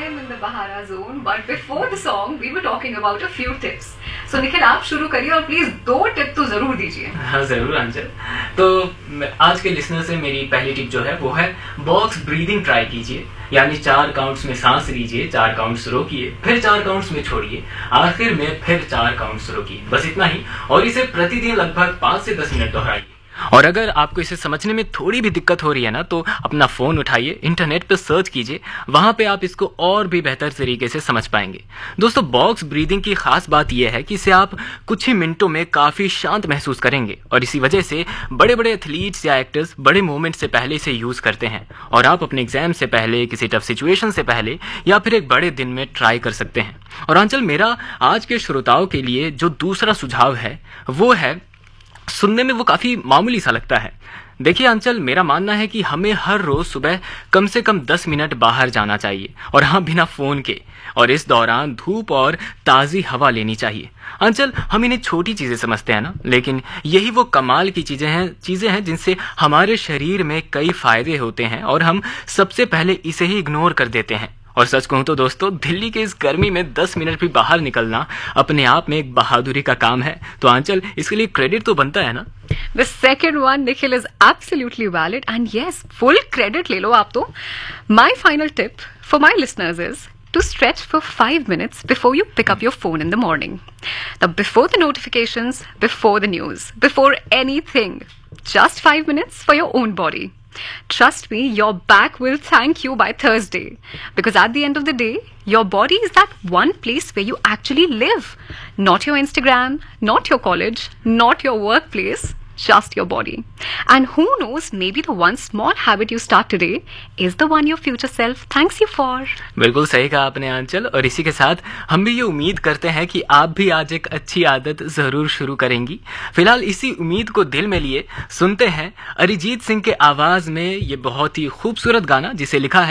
am in the Bahara zone, but before the song, we were talking about a few tips. So Nikhil आप शुरू करिए और please 2 tip तो जरूर दीजिए। हाँ जरूर अंचल। तो आज के लिसनर से मेरी पहली टिप जो है वो है बॉक्स ब्रीदिंग ट्राई कीजिए, यानी 4 काउंट्स में सांस लीजिए, 4 काउंट्स रोकिए, फिर 4 काउंट्स में छोड़िए, आखिर में फिर 4 काउंट्स रोकिए। बस इतना ही, और इसे प्रतिदिन लगभग 5 से 10 मिनट दोहराइए। और अगर आपको इसे समझने में थोड़ी भी दिक्कत हो रही है ना, तो अपना फ़ोन उठाइए, इंटरनेट पर सर्च कीजिए, वहाँ पे आप इसको और भी बेहतर तरीके से समझ पाएंगे। दोस्तों, बॉक्स ब्रीदिंग की खास बात यह है कि इसे आप कुछ ही मिनटों में काफ़ी शांत महसूस करेंगे, और इसी वजह से बड़े बड़े एथलीट्स या एक्टर्स बड़े मोमेंट से पहले इसे यूज़ करते हैं, और आप अपने एग्जाम से पहले, किसी टफ सिचुएशन से पहले, या फिर एक बड़े दिन में ट्राई कर सकते हैं। और आंचल, मेरा आज के श्रोताओं के लिए जो दूसरा सुझाव है वो है, सुनने में वो काफ़ी मामूली सा लगता है। देखिए अंचल, मेरा मानना है कि हमें हर रोज़ सुबह कम से कम 10 मिनट बाहर जाना चाहिए, और हाँ, बिना फ़ोन के, और इस दौरान धूप और ताज़ी हवा लेनी चाहिए। अंचल, हम इन्हें छोटी चीज़ें समझते हैं ना, लेकिन यही वो कमाल की चीज़ें हैं जिनसे हमारे शरीर में कई फ़ायदे होते हैं, और हम सबसे पहले इसे ही इग्नोर कर देते हैं। और सच कहूँ तो दोस्तों, दिल्ली के इस गर्मी में 10 मिनट भी बाहर निकलना अपने आप में एक बहादुरी का काम है। तो आंचल, इसके लिए क्रेडिट तो बनता है ना। The second one, Nikhil, is absolutely valid, and yes, full credit ले लो आप तो। My final tip for my listeners is to stretch for 5 minutes before you pick up your phone in the morning. Now, before the notifications, before the news, before anything, just 5 minutes for your own body. Trust me, your back will thank you by Thursday. Because at the end of the day, your body is that one place where you actually live. Not your Instagram, not your college, not your workplace, just your body. And who knows, maybe the one small habit you start today is the one your future self thanks you for. बिल्कुल सही कहा आपने आंचल, और इसी के साथ हम भी ये उम्मीद करते हैं कि आप भी आज एक अच्छी आदत जरूर शुरू करेंगी। फिलहाल इसी उम्मीद को दिल में लिए सुनते हैं अरिजीत सिंह के आवाज में ये बहुत ही खूबसूरत गाना, जिसे लिखा है